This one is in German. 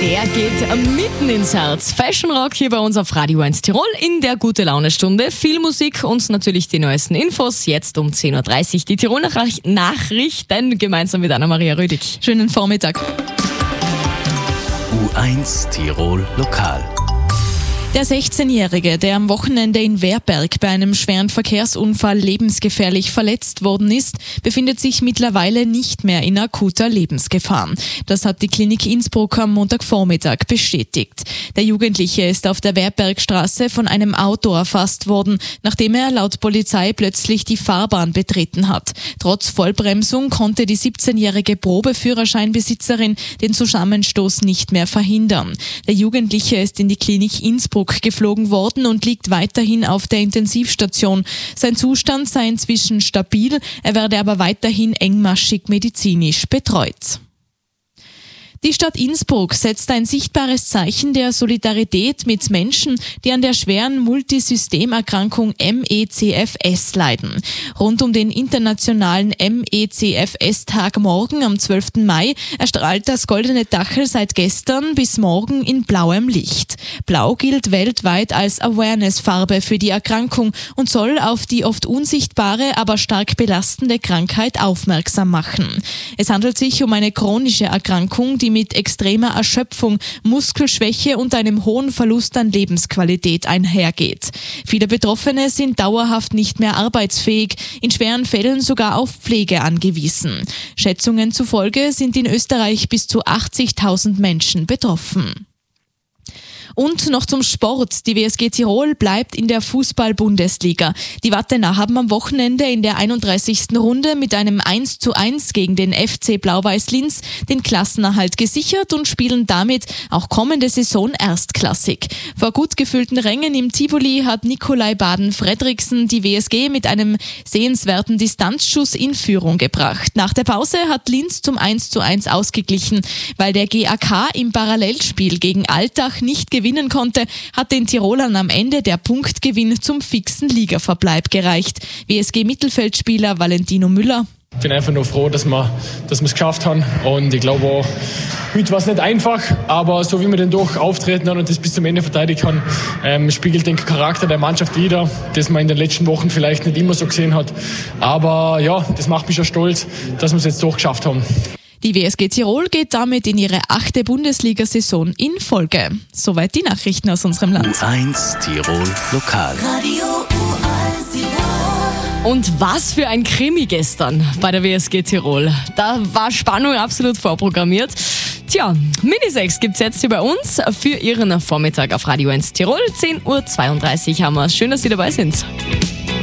Der geht mitten ins Herz. Fashion Rock hier bei uns auf Radio 1 Tirol in der Gute-Laune-Stunde. Viel Musik und natürlich die neuesten Infos. Jetzt um 10.30 Uhr die Tirol-Nachrichten gemeinsam mit Anna-Maria Rüdig. Schönen Vormittag. U1 Tirol Lokal. Der 16-Jährige, der am Wochenende in Werberg bei einem schweren Verkehrsunfall lebensgefährlich verletzt worden ist, befindet sich mittlerweile nicht mehr in akuter Lebensgefahr. Das hat die Klinik Innsbruck am Montagvormittag bestätigt. Der Jugendliche ist auf der Werbergstraße von einem Auto erfasst worden, nachdem er laut Polizei plötzlich die Fahrbahn betreten hat. Trotz Vollbremsung konnte die 17-jährige Probeführerscheinbesitzerin den Zusammenstoß nicht mehr verhindern. Der Jugendliche ist in die Klinik Innsbruck geflogen worden und liegt weiterhin auf der Intensivstation. Sein Zustand sei inzwischen stabil, er werde aber weiterhin engmaschig medizinisch betreut. Die Stadt Innsbruck setzt ein sichtbares Zeichen der Solidarität mit Menschen, die an der schweren Multisystemerkrankung MECFS leiden. Rund um den internationalen MECFS-Tag morgen am 12. Mai erstrahlt das Goldene Dachel seit gestern bis morgen in blauem Licht. Blau gilt weltweit als Awareness-Farbe für die Erkrankung und soll auf die oft unsichtbare, aber stark belastende Krankheit aufmerksam machen. Es handelt sich um eine chronische Erkrankung, die mit extremer Erschöpfung, Muskelschwäche und einem hohen Verlust an Lebensqualität einhergeht. Viele Betroffene sind dauerhaft nicht mehr arbeitsfähig, in schweren Fällen sogar auf Pflege angewiesen. Schätzungen zufolge sind in Österreich bis zu 80.000 Menschen betroffen. Und noch zum Sport. Die WSG Tirol bleibt in der Fußball-Bundesliga. Die Wattener haben am Wochenende in der 31. Runde mit einem 1:1 gegen den FC Blau-Weiß Linz den Klassenerhalt gesichert und spielen damit auch kommende Saison erstklassig. Vor gut gefüllten Rängen im Tivoli hat Nikolai Baden-Fredriksen die WSG mit einem sehenswerten Distanzschuss in Führung gebracht. Nach der Pause hat Linz zum 1:1 ausgeglichen. Weil der GAK im Parallelspiel gegen Altach nicht gewinnen konnte, hat den Tirolern am Ende der Punktgewinn zum fixen Ligaverbleib gereicht. WSG-Mittelfeldspieler Valentino Müller. Ich bin einfach nur froh, dass wir es geschafft haben. Und ich glaube auch, heute war es nicht einfach, aber so wie wir den doch auftreten haben und das bis zum Ende verteidigt haben, spiegelt den Charakter der Mannschaft wider, das man in den letzten Wochen vielleicht nicht immer so gesehen hat. Aber ja, das macht mich schon stolz, dass wir es jetzt doch geschafft haben. Die WSG Tirol geht damit in ihre 8. Bundesliga-Saison in Folge. Soweit die Nachrichten aus unserem Land. U1 Tirol Lokal. Radio U1 Tirol. Und was für ein Krimi gestern bei der WSG Tirol. Da war Spannung absolut vorprogrammiert. Tja, Minisex gibt's jetzt hier bei uns für Ihren Vormittag auf Radio 1 Tirol. 10.32 Uhr haben wir. Schön, dass Sie dabei sind.